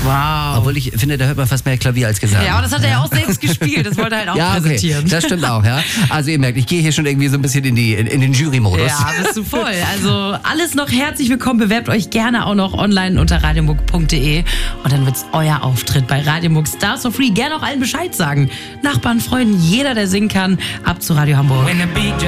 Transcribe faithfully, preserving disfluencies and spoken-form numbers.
Wow. Obwohl ich finde, da hört man fast mehr Klavier als Gesang. Ja, aber das hat er ja auch selbst gespielt. Das wollte er halt auch ja, okay. präsentieren. Das stimmt auch, ja. Also ihr merkt, ich gehe hier schon irgendwie so ein bisschen in, die, in, in den Jury-Modus. Ja, bist du voll. Also alles noch herzlich willkommen. Bewerbt euch gerne auch noch online unter radiomuck punkt de und dann wird's euer Auftritt bei Radiomuck Stars for Free. Gerne auch allen Bescheid sagen. Nachbarn, Freunden, jeder, der singen kann. Ab zu Radio Hamburg.